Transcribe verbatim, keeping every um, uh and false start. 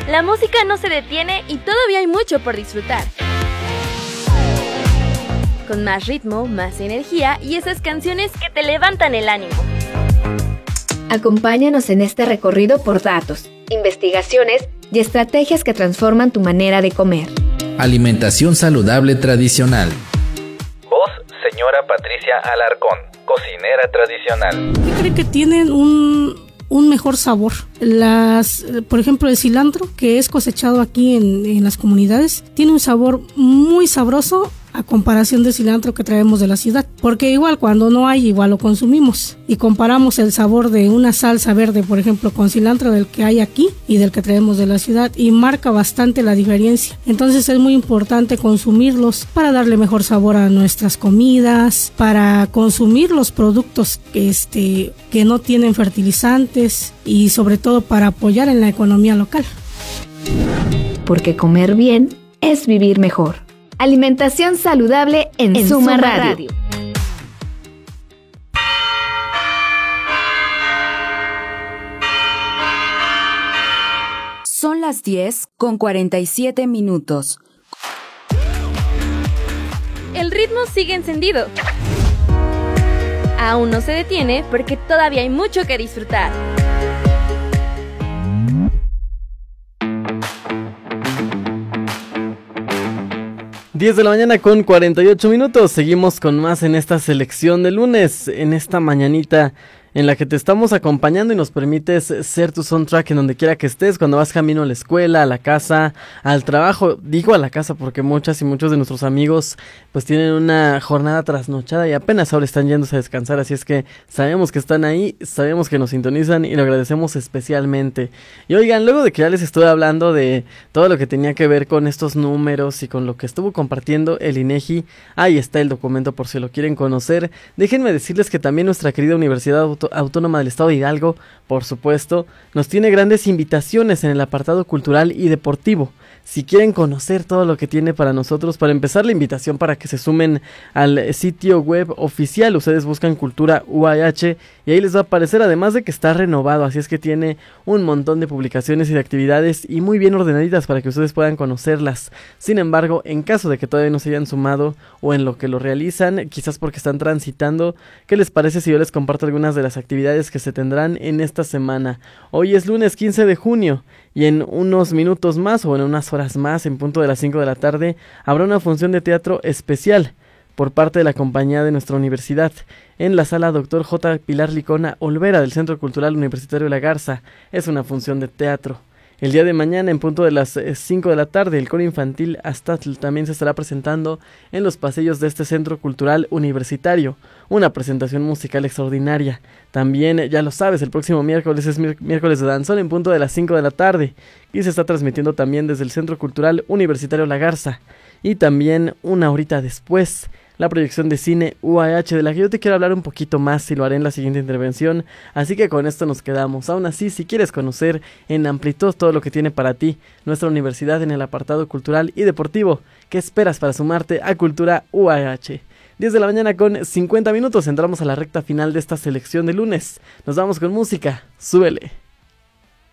La música no se detiene y todavía hay mucho por disfrutar. Con más ritmo, más energía y esas canciones que te levantan el ánimo. Acompáñanos en este recorrido por datos, investigaciones y estrategias que transforman tu manera de comer. Alimentación saludable tradicional. Voz, señora Patricia Alarcón, cocinera tradicional. ¿Qué cree que tienen un, un mejor sabor? Las, por ejemplo, el cilantro, que es cosechado aquí en, en las comunidades, tiene un sabor muy sabroso a comparación del cilantro que traemos de la ciudad, porque igual cuando no hay, igual lo consumimos y comparamos el sabor de una salsa verde, por ejemplo, con cilantro del que hay aquí y del que traemos de la ciudad, y marca bastante la diferencia. Entonces es muy importante consumirlos para darle mejor sabor a nuestras comidas, para consumir los productos que, este, que no tienen fertilizantes y sobre todo para apoyar en la economía local. Porque comer bien es vivir mejor. Alimentación saludable en, en Suma, Suma Radio. Radio. Son las diez con cuarenta y siete minutos. El ritmo sigue encendido. Aún no se detiene porque todavía hay mucho que disfrutar. diez de la mañana con cuarenta y ocho minutos, seguimos con más en esta selección de lunes, en esta mañanita en la que te estamos acompañando y nos permites ser tu soundtrack en donde quiera que estés, cuando vas camino a la escuela, a la casa, al trabajo. Digo a la casa porque muchas y muchos de nuestros amigos pues tienen una jornada trasnochada y apenas ahora están yéndose a descansar, así es que sabemos que están ahí, sabemos que nos sintonizan y lo agradecemos especialmente. Y oigan, luego de que ya les estuve hablando de todo lo que tenía que ver con estos números y con lo que estuvo compartiendo el INEGI, ahí está el documento por si lo quieren conocer. Déjenme decirles que también nuestra querida Universidad Autónoma del Estado de Hidalgo, por supuesto, nos tiene grandes invitaciones en el apartado cultural y deportivo. Si quieren conocer todo lo que tiene para nosotros, para empezar, la invitación para que se sumen al sitio web oficial. Ustedes buscan Cultura U A H y ahí les va a aparecer, además de que está renovado, así es que tiene un montón de publicaciones y de actividades y muy bien ordenaditas para que ustedes puedan conocerlas. Sin embargo, en caso de que todavía no se hayan sumado o en lo que lo realizan, quizás porque están transitando, ¿qué les parece si yo les comparto algunas de las actividades que se tendrán en esta semana? Hoy es lunes quince de junio y en unos minutos más o en unas horas más, en punto de las cinco de la tarde, habrá una función de teatro especial por parte de la compañía de nuestra universidad en la sala Doctor J. Pilar Licona Olvera del Centro Cultural Universitario La Garza. Es una función de teatro. El día de mañana, en punto de las cinco de la tarde, el coro infantil Aztatl también se estará presentando en los pasillos de este Centro Cultural Universitario. Una presentación musical extraordinaria. También, ya lo sabes, el próximo miércoles es miércoles de danzón en punto de las cinco de la tarde. Y se está transmitiendo también desde el Centro Cultural Universitario La Garza. Y también, una horita después, la proyección de cine U A H, de la que yo te quiero hablar un poquito más y lo haré en la siguiente intervención, así que con esto nos quedamos. Aún así, si quieres conocer en amplitud todo lo que tiene para ti nuestra universidad en el apartado cultural y deportivo, ¿qué esperas para sumarte a Cultura U A H? diez de la mañana con cincuenta minutos, entramos a la recta final de esta selección de lunes. Nos vamos con música, súbele.